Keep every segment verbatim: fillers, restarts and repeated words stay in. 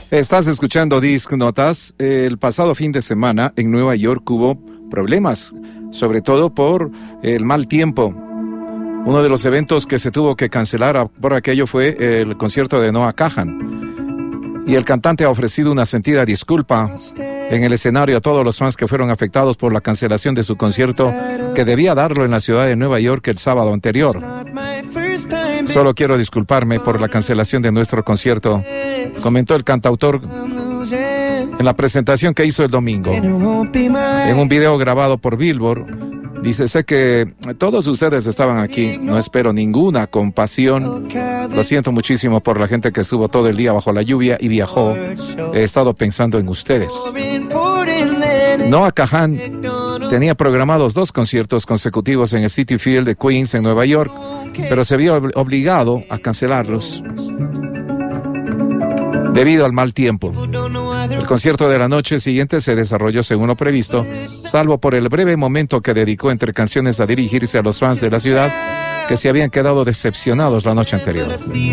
Estás escuchando Disc Notas. El pasado fin de semana en Nueva York hubo problemas, sobre todo por el mal tiempo. Uno de los eventos que se tuvo que cancelar por aquello fue el concierto de Noah Kahan. Y el cantante ha ofrecido una sentida disculpa en el escenario a todos los fans que fueron afectados por la cancelación de su concierto que debía darlo en la ciudad de Nueva York el sábado anterior. Solo quiero disculparme por la cancelación de nuestro concierto, comentó el cantautor en la presentación que hizo el domingo. En un video grabado por Billboard, dice: sé que todos ustedes estaban aquí, no espero ninguna compasión. Lo siento muchísimo por la gente que estuvo todo el día bajo la lluvia y viajó. He estado pensando en ustedes. Noah Kahan tenía programados dos conciertos consecutivos en el Citi Field de Queens, en Nueva York, pero se vio obligado a cancelarlos debido al mal tiempo. El concierto de la noche siguiente se desarrolló según lo previsto, salvo por el breve momento que dedicó entre canciones a dirigirse a los fans de la ciudad que se habían quedado decepcionados la noche anterior.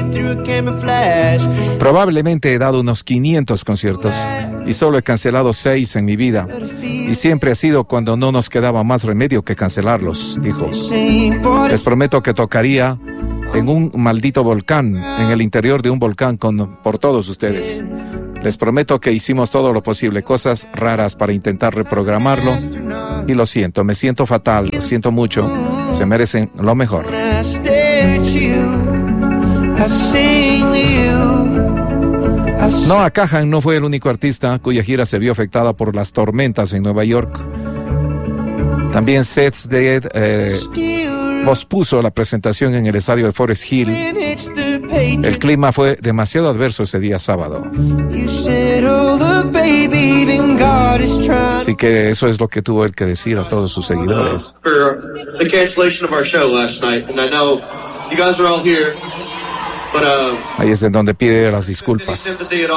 Probablemente he dado unos quinientos conciertos y solo he cancelado seis en mi vida. Y siempre ha sido cuando no nos quedaba más remedio que cancelarlos, dijo. Les prometo que tocaría en un maldito volcán, en el interior de un volcán con, por todos ustedes. Les prometo que hicimos todo lo posible, cosas raras para intentar reprogramarlo. Y lo siento, me siento fatal, lo siento mucho. Se merecen lo mejor. Noah Kahan no fue el único artista cuya gira se vio afectada por las tormentas en Nueva York. También Seth Dead eh, pospuso la presentación en el estadio de Forest Hill. El clima fue demasiado adverso ese día sábado. Así que eso es lo que tuvo él que decir a todos sus seguidores. Ahí es en donde pide las disculpas.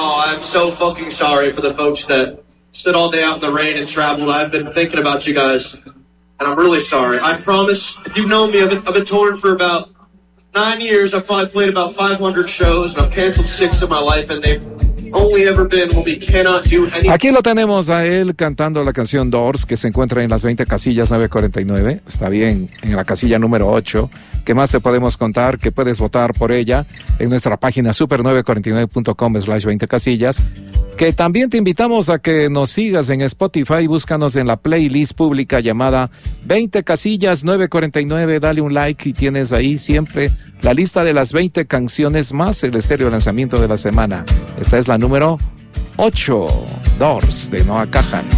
And I'm really sorry. I promise, if you've known me, I've been, I've been touring for about nine years. I've probably played about five hundred shows, and I've canceled six in my life, and they've only ever been when we cannot do anything. Aquí lo tenemos a él cantando la canción Doors, que se encuentra en las veinte casillas nueve cuarenta y nueve. Está bien, en la casilla número ocho. ¿Qué más te podemos contar? Que puedes votar por ella en nuestra página super nueve cuarenta y nueve punto com slash veinte casillas. Que también te invitamos a que nos sigas en Spotify, búscanos en la playlist pública llamada veinte casillas nueve cuarenta y nueve, dale un like y tienes ahí siempre la lista de las veinte canciones más el estéreo lanzamiento de la semana. Esta es la número ocho, Doors, de Noah Kahan.